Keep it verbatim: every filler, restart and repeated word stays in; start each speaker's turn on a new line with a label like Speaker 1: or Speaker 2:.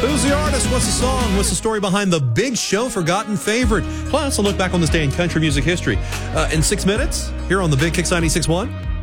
Speaker 1: Who's the artist? What's the song? What's the story behind the big show forgotten favorite? Plus, a look back on this day in country music history. Uh, in six minutes, here on the Big Kicks ninety-six point one.